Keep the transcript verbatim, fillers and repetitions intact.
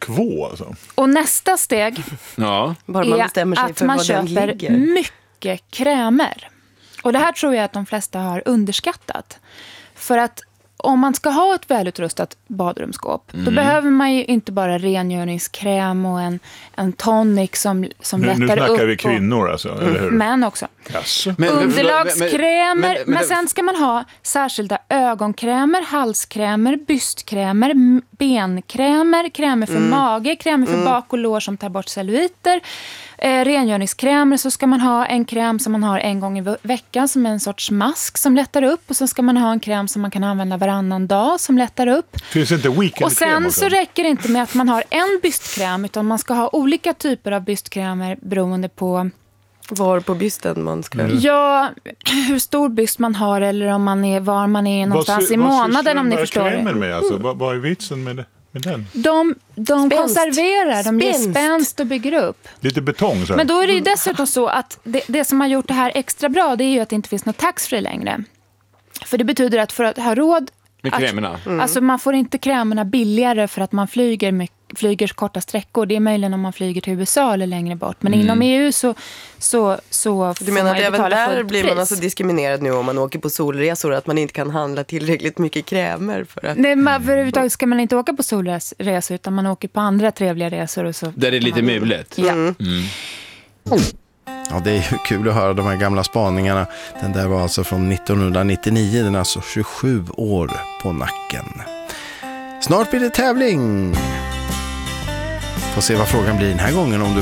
två alltså. Och nästa steg ja. Bara man bestämmer sig är att för man vad den köper ligger. mycket krämer. Och det här tror jag att de flesta har underskattat. För att om man ska ha ett välutrustat badrumsskåp, mm. då behöver man ju inte bara rengöringskräm och en, en tonic som, som nu, lättar upp. Nu snackar vi och, kvinnor alltså, eller hur? Män också. Jaså. Men, Underlagskrämer, men, men, men, men sen ska man ha särskilda ögonkrämer, halskrämer, bystkrämer, m- benkrämer, krämer för Mm. mage, krämer för Mm. bak och lår som tar bort celluliter. Eh, rengöringskrämer, så ska man ha en kräm som man har en gång i ve- veckan som är en sorts mask som lättar upp. Och så ska man ha en kräm som man kan använda varannan dag som lättar upp. Finns inte weekendkräm? Och sen också? så räcker det inte med att man har en bystkräm, utan man ska ha olika typer av bystkrämer beroende på Var på bysten man ska... Mm. ja, hur stor byst man har eller om man är, var man är någonstans sy- i månaden, om ni förstår Vad sysslar det. de med alltså? Vad, vad är vitsen med, det, med den? De, de Spänst. konserverar, de ger Spänst. spänst och bygger upp. Lite betong så här. Men då är det ju dessutom så att det, det som har gjort det här extra bra, det är ju att det inte finns något taxfree längre. För det betyder att för att ha råd... Med krämerna. Mm. Alltså man får inte krämerna billigare för att man flyger, mycket, flyger korta sträckor. Det är möjligen om man flyger till U S A eller längre bort. Men Mm. inom E U så, så, så får Du menar man att ju även betala där fullt blir pris. man alltså diskriminerad nu om man åker på solresor, att man inte kan handla tillräckligt mycket krämer för att... Nej, men överhuvudtaget ska man inte åka på solresor, utan man åker på andra trevliga resor. Och så Där det är lite mulet. Ja. Mm. Mm. Ja, det är ju kul att höra de här gamla spaningarna. Den där var alltså från nittonhundranittionio, den är alltså tjugosju år på nacken. Snart blir det tävling. Får se vad frågan blir den här gången om du